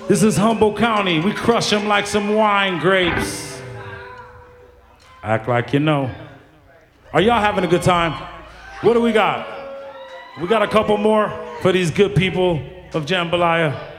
This is Humboldt County. We crush them like some wine grapes. Act like you know. Are y'all having a good time? What do we got? We got a couple more for these good people of Jambalaya.